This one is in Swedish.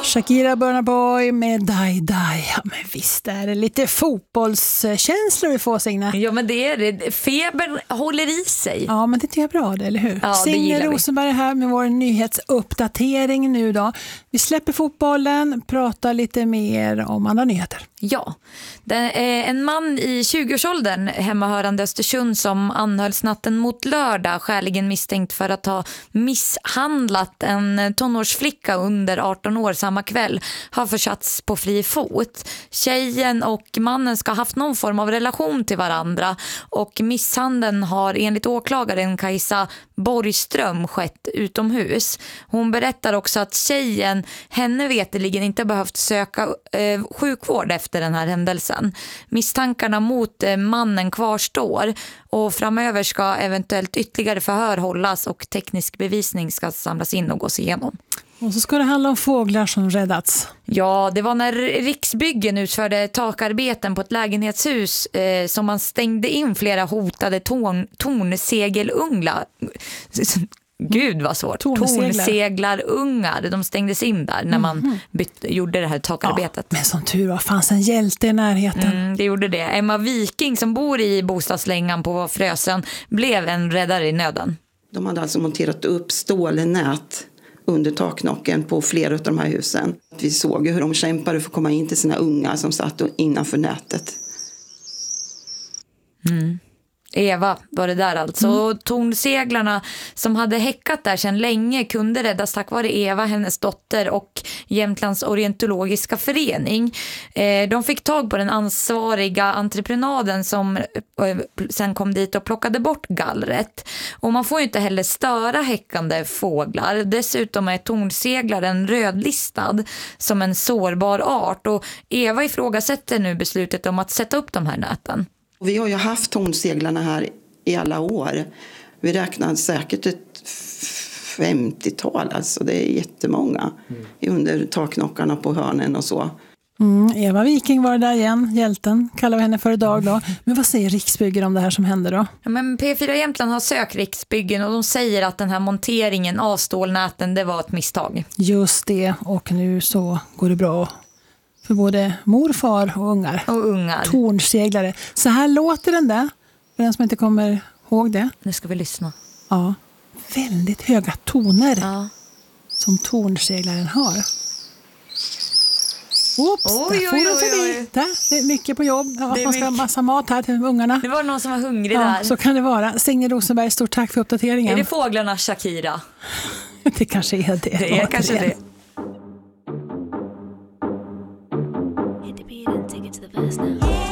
Shakira Burna Boy med Die Die. Ja, men visst är det lite fotbollskänslor vi får, Signe. Ja, men det är det. Feber håller i sig. Ja, men det tycker jag är bra, det, eller hur? Ja, Signe Rosenberg här med vår nyhetsuppdatering nu då. Vi släpper fotbollen, pratar lite mer om andra nyheter. Ja, en man i 20-årsåldern hemmahörande Östersund som anhölls natten mot lördag skäligen misstänkt för att ha misshandlat en tonårsflicka under 18 år samma kväll har försatts på fri fot. Tjejen och mannen ska ha haft någon form av relation till varandra och misshandeln har enligt åklagaren Kajsa Borgström skett utomhus. Hon berättar också att tjejen henne veteligen inte behövt söka sjukvård efter den här händelsen. Misstankarna mot mannen kvarstår och framöver ska eventuellt ytterligare förhör hållas och teknisk bevisning ska samlas in och gås igenom. Och så ska det handla om fåglar som räddats. Ja, det var när Riksbyggen utförde takarbeten på ett lägenhetshus som man stängde in flera hotade tornsegelunglar. Gud vad svårt. Tornseglarungar. De stängdes in där när man gjorde det här takarbetet. Ja, men som tur var fanns en hjälte i närheten. Det gjorde det. Emma Viking som bor i bostadslängan på Frösön blev en räddare i nöden. De hade alltså monterat upp stålnät under taknocken på flera av de här husen. Vi såg hur de kämpade för att komma in till sina ungar som satt innanför nätet. Eva var det där alltså. Och tornseglarna som hade häckat där sedan länge kunde räddas tack vare Eva, hennes dotter och Jämtlands ornitologiska förening. De fick tag på den ansvariga entreprenaden som sen kom dit och plockade bort gallret. Och man får ju inte heller störa häckande fåglar. Dessutom är tornseglaren rödlistad som en sårbar art. Och Eva ifrågasätter nu beslutet om att sätta upp de här näten. Vi har ju haft tornseglarna här i alla år. Vi räknar säkert ett 50-tal, alltså det är jättemånga under taknockarna på hörnen och så. Eva Viking var där igen, hjälten, kallar vi henne för idag då. Men vad säger Riksbyggen om det här som händer då? Ja, men P4 Jämtland har sökt Riksbyggen och de säger att den här monteringen av stålnäten, det var ett misstag. Just det, och nu så går det bra för både mor, far och ungar. Tornseglare. Så här låter den där, för den som inte kommer ihåg det. Nu ska vi lyssna. Ja, väldigt höga toner som tornseglaren har. Oops, där får den förbi. Där, det är mycket på jobb. Ja, man ska ha massa mat här till ungarna. Det var någon som var hungrig där. Så kan det vara. Signe Rosenberg, stort tack för uppdateringen. Är det fåglarna Shakira? Det kanske är det. Det är kanske det.